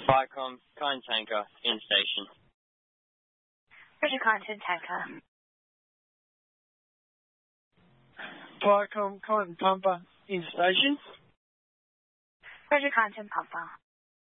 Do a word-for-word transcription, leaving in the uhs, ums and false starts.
Viacom, Kind Tanker, in station. Roger, Content Tanker. Viacom, Kind Pumper, in station. Roger, Content Pumper.